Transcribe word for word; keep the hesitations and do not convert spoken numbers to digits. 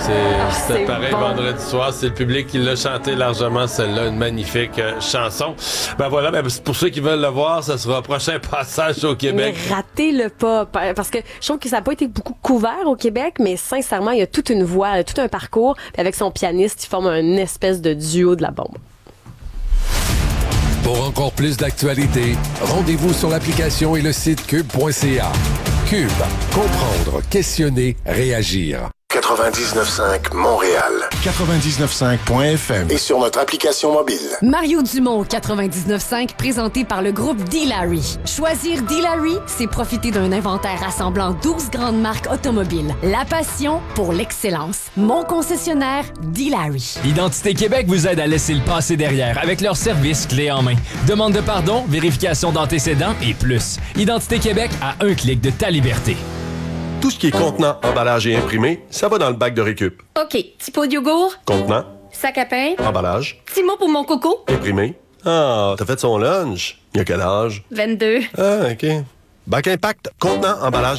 C'est, c'était c'est pareil bon. vendredi soir. C'est le public qui l'a chanté largement, celle-là. Une magnifique euh, chanson. Ben voilà, ben, pour ceux qui veulent le voir, ce sera un prochain passage au Québec. Mais ratez-le pas, parce que je trouve que ça n'a pas été beaucoup couvert au Québec, mais sincèrement, il y a toute une voix, tout un parcours, puis avec son pianiste, il forme une espèce de duo de la bombe. Pour encore plus d'actualités, rendez-vous sur l'application et le site cube point c a. Cube, comprendre, questionner, réagir. quatre-vingt-dix-neuf cinq Montréal. quatre-vingt-dix-neuf cinq point f m. Et sur notre application mobile. Mario Dumont, quatre-vingt-dix-neuf cinq, présenté par le groupe D-Larry. Choisir D-Larry, c'est profiter d'un inventaire rassemblant douze grandes marques automobiles. La passion pour l'excellence. Mon concessionnaire, D-Larry. Identité Québec vous aide à laisser le passé derrière avec leur service clé en main. Demande de pardon, vérification d'antécédents et plus. Identité Québec à un clic de ta liberté. Tout ce qui est contenant, emballage et imprimé, ça va dans le bac de récup. OK. Petit pot de yogourt, Contenant, sac à pain, emballage, petit mot pour mon coco, imprimé. Ah, t'as fait son lunch. Il y a quel âge? vingt-deux. Ah, OK. Bac Impact, contenant, emballage